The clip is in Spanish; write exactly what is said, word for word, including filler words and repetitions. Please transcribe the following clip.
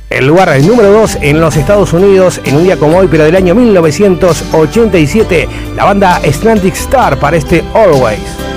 El lugar número dos en los Estados Unidos, en un día como hoy, pero del año mil novecientos ochenta y siete, la banda Atlantic Starr para este Always.